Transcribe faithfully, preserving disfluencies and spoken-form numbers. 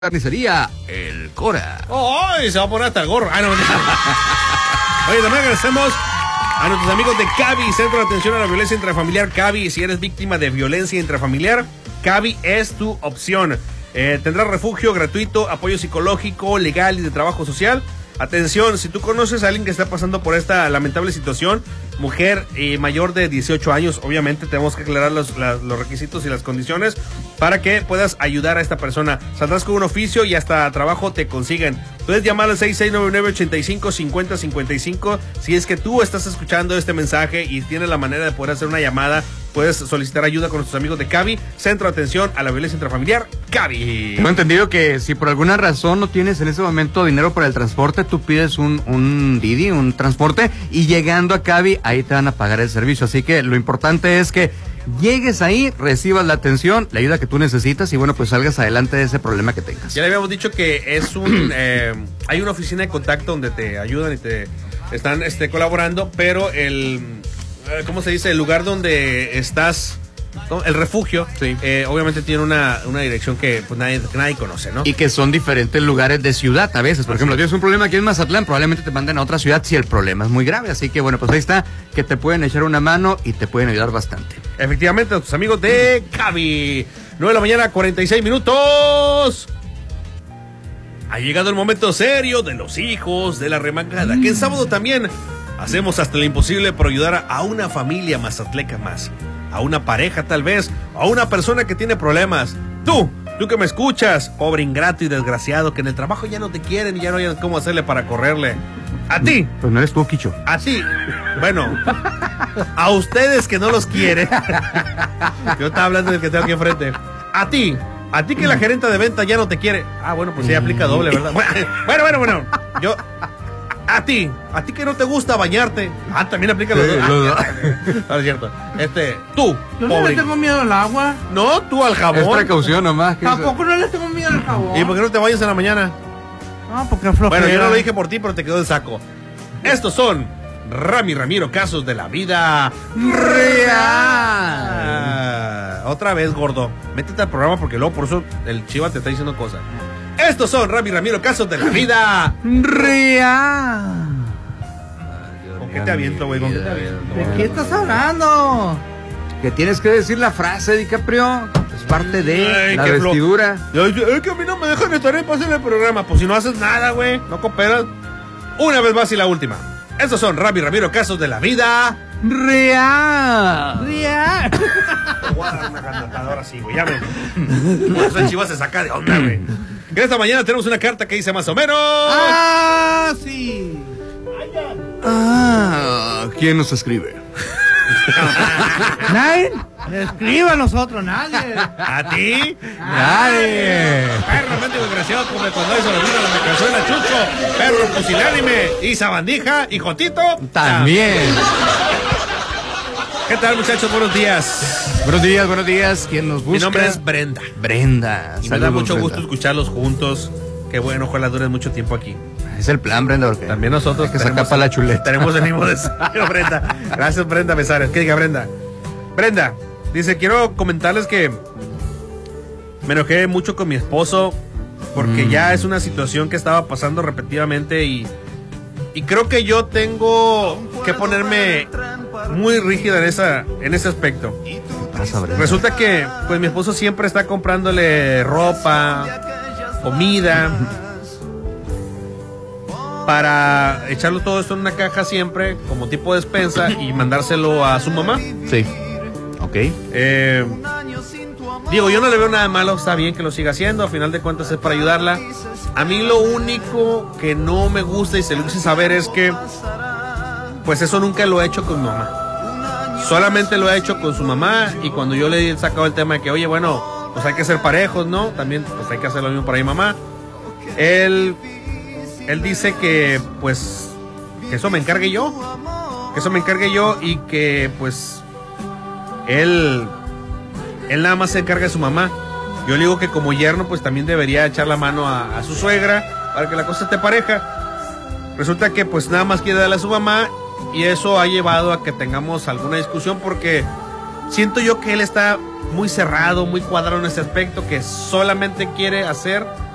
Carnicería El Cora. ¡Oh! Se va a poner hasta el gorro. Ah, no. Oye, también agradecemos a nuestros amigos de CAVI, Centro de Atención a la Violencia Intrafamiliar. CAVI, si eres víctima de violencia intrafamiliar, CAVI es tu opción. Eh, tendrás refugio gratuito, apoyo psicológico, legal y de trabajo social. Atención, si tú conoces a alguien que está pasando por esta lamentable situación, mujer eh, mayor de dieciocho años, obviamente tenemos que aclarar los, la, los requisitos y las condiciones para que puedas ayudar a esta persona. Saldrás con un oficio y hasta trabajo te consiguen. Puedes llamar al seis seis nueve nueve, ocho cinco, cinco cero cinco cinco. Si es que tú estás escuchando este mensaje y tienes la manera de poder hacer una llamada, puedes solicitar ayuda con nuestros amigos de CAVI, Centro de Atención a la Violencia Intrafamiliar, CAVI. Tengo entendido que si por alguna razón no tienes en ese momento dinero para el transporte, tú pides un, un Didi, un transporte, y llegando a CAVI, ahí te van a pagar el servicio. Así que lo importante es que llegues ahí, recibas la atención, la ayuda que tú necesitas y bueno, pues salgas adelante de ese problema que tengas. Ya le habíamos dicho que es un eh, hay una oficina de contacto donde te ayudan y te están este, colaborando, pero el ¿cómo se dice? El lugar donde estás, ¿no? El refugio, sí. eh, obviamente tiene una, una dirección que pues nadie, que nadie conoce, ¿no? Y que son diferentes lugares de ciudad a veces. Por ejemplo, tienes un problema aquí en Mazatlán, probablemente te manden a otra ciudad si el problema es muy grave. Así que bueno, pues ahí está, que te pueden echar una mano y te pueden ayudar bastante. Efectivamente, tus amigos de CAVI. nueve de la mañana, cuarenta y seis minutos. Ha llegado el momento serio de los hijos de la remangada, que el sábado también hacemos hasta lo imposible por ayudar a una familia mazatleca más, a una pareja tal vez, a una persona que tiene problemas. Tú, tú que me escuchas, pobre ingrato y desgraciado, que en el trabajo ya no te quieren y ya no hay cómo hacerle para correrle. A ti. Pues no eres tú, Quicho. A ti. Bueno, a ustedes que no los quieren. Yo estaba hablando del que tengo aquí enfrente. A ti. A ti que la gerente de venta ya no te quiere. Ah, bueno, pues sí aplica doble, ¿verdad? Bueno, bueno, bueno. Yo... A ti, a ti que no te gusta bañarte. Ah, también aplica los sí, dos. Los ah, no es cierto. Este, tú. Yo no le tengo miedo al agua. No, tú al jabón. Es precaución nomás. Tampoco no le tengo miedo al jabón. ¿Y por qué no te bañas en la mañana? No, porque flojera. Bueno, yo no lo dije por ti, pero te quedó el saco. Estos son Rami Ramiro, casos de la vida real. Ah, otra vez, gordo. Métete al programa porque luego por eso el Chiva te está diciendo cosas. Estos son Rami Ramiro, casos de la vida real. ¿Con qué te aviento, güey? ¿Con qué te aviento? ¿De qué estás hablando? Que tienes que decir la frase, DiCaprio. Es parte de Ay, la qué vestidura. Flo... Es que a mí no me dejan estar en paz en el programa. Pues si no haces nada, güey, no cooperas. Una vez más y la última. Estos son Rami Ramiro, casos de la vida real. Real. Voy a dar una cantadora así, güey. Ya me... Por eso el Chiva se saca de onda, güey. Que esta mañana tenemos una carta que dice más o menos. Ah, sí. Ah, ¿quién nos escribe? ¿Nadie? Le escriba a nosotros, nadie. ¿A ti? Nadie. Perro, mendigo desgraciado, como cuando hizo la vida, me cansó el achucho. Perro pusilánime. Y sabandija. Y jotito. También. ¿Qué tal, muchachos? Buenos días. Buenos días, buenos días. ¿Quién nos busca? Mi nombre es Brenda. Brenda. Y me da mucho Brenda. gusto escucharlos juntos. Qué bueno, ojalá duren mucho tiempo aquí. Es el plan, Brenda, porque también nosotros hay que sacar para la chuleta. Tenemos el mismo deseo, Brenda. Gracias, Brenda Besares. ¿Qué diga Brenda? Brenda, dice, quiero comentarles que me enojé mucho con mi esposo porque mm. ya es una situación que estaba pasando repetidamente y, y creo que yo tengo que ponerme muy rígida en, esa, en ese aspecto. Resulta que pues mi esposo siempre está comprándole ropa, comida, para echarlo todo esto en una caja siempre, como tipo de despensa, y mandárselo a su mamá. Sí. Ok. Eh, digo, yo no le veo nada malo, está bien que lo siga haciendo, a final de cuentas es para ayudarla. A mí lo único que no me gusta y se lo hice saber es que, pues eso nunca lo he hecho con mi mamá. Solamente lo he hecho con su mamá, y cuando yo le he sacado el tema de que, oye, bueno, pues hay que ser parejos, ¿no? También pues hay que hacer lo mismo para mi mamá. Él, él dice que pues que eso me encargue yo, que eso me encargue yo y que pues él, él nada más se encarga de su mamá. Yo le digo que como yerno pues también debería echar la mano a, a su suegra para que la cosa esté pareja. Resulta que pues nada más quiere darle a su mamá y eso ha llevado a que tengamos alguna discusión porque siento yo que él está muy cerrado, muy cuadrado en ese aspecto, que solamente quiere hacer